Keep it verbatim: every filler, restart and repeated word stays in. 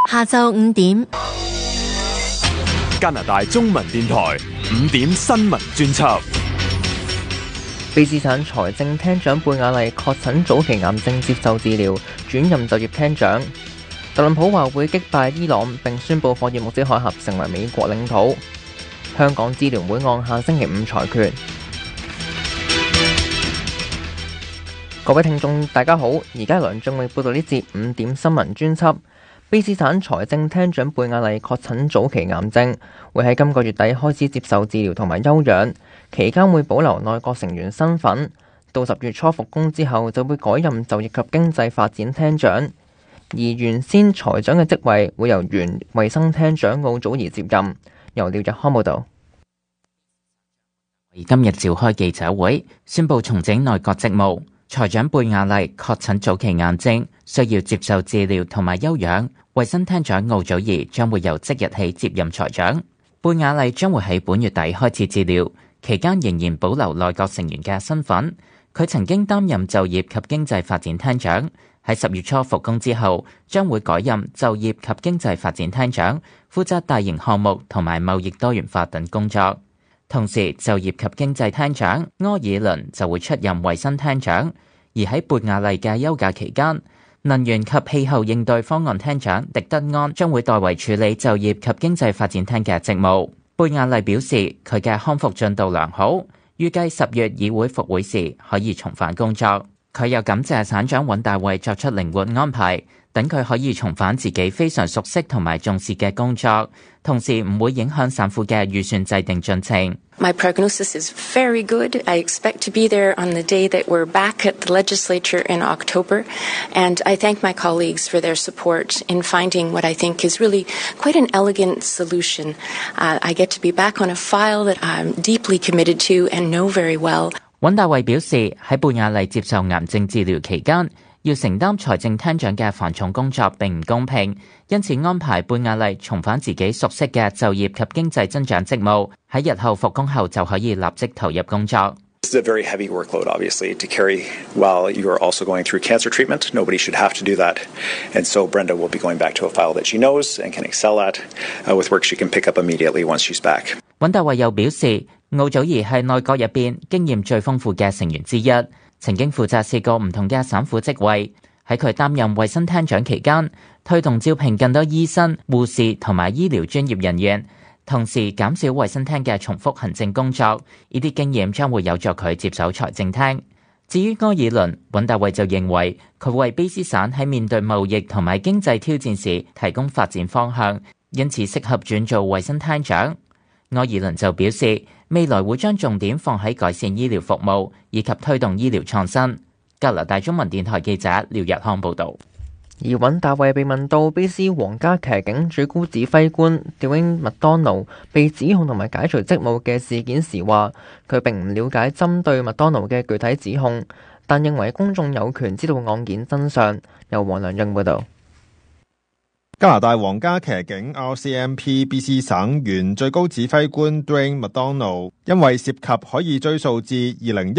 下晝五點， 加拿大中文電台五點新聞專輯。 卑詩省財政廳長貝亞麗確診早期癌症，接受治療，轉任就業廳長。特朗普話會擊敗伊朗，並宣布霍爾木茲海峽成為美國領土。香港支聯會案下星期五裁決。各位聽眾大家好，而家梁俊偉報道呢節五點新聞專輯。卑詩省財政廳長貝亞麗確診早期癌症，會喺今個月底開始接受治療同埋休養，期間會保留內閣成員身份，到十月初復工之後就會改任就業及經濟發展廳長，而原先財長嘅職位會由原衛生廳長奧祖兒接任。由廖日康報道。 今日召開記者會，宣布重整內閣職務。財長貝亞麗確診早期癌症，需要接受治療同埋休養。衛生廳長奧祖兒將會由即日起接任財長。貝亞麗將會喺本月底開始治療，期間仍然保留內閣成員嘅身份。佢曾經擔任就業及經濟發展廳長，喺十月初復工之後，將會改任就業及經濟發展廳長，負責大型項目同埋貿易多元化等工作。同時，就業及經濟廳長柯爾倫就會出任衛生廳長，而喺貝亞麗嘅休假期間，能源及氣候應對方案廳長狄德安將會代為處理就業及經濟發展廳嘅職務。貝亞麗表示，佢嘅康復進度良好，預計十月議會復會時可以重返工作。佢又感謝省長尹大衛作出靈活安排，等佢可以重返自己非常熟悉同埋重視嘅工作，同時唔會影響省府嘅預算制定進程。 My prognosis is very good. I expect to be there on the day that we're back at the legislature in October, and I thank my colleagues for their support in finding what I think is really quite an elegant solution. Uh, I get to be back on a file that I'm deeply committed to and know very well. 尹大衛表示，喺貝亞麗接受癌症治療期間，要承擔財政廳長嘅繁重工作並唔公平，因此安排貝亞麗重返自己熟悉嘅就業及經濟增長職務，喺日後復工後就可以立即投入工作。 This is a very heavy workload, obviously, to carry while you are also going through cancer treatment. Nobody should have to do that. And so Brenda will be going back to a file that she knows and can excel at, uh, with work she can pick up immediately once she's back. 尹大衛又表示，奧祖兒係內閣入邊經驗最豐富嘅成員之一，曾經負責四個唔同嘅省府職位。喺佢擔任衛生廳長期間，推動招聘更多醫生、護士同埋醫療專業人員，同時減少衛生廳嘅重複行政工作。呢啲經驗將會有助佢接手財政廳。至於柯爾倫，尹大衛就認為佢為卑詩省喺面對貿易同埋經濟挑戰時提供發展方向，因此適合轉做衛生廳長。柯爾倫就表示，未來會將重點放喺改善醫療服務以及推動醫療創新。加拿大中文電台記者廖日康報導。 而尹大衛被問到卑詩皇家騎警最高指揮官 Dwayne McDonald 被指控同埋解除職務嘅事件時，話佢並唔了解針對 McDonald 嘅具體指控，但認為公眾有權知道案件真相。由黃良英報導。 加拿大皇家騎警 R C M P 卑詩省原最高指揮官 Dwayne McDonald 因為涉及可以追溯至二零一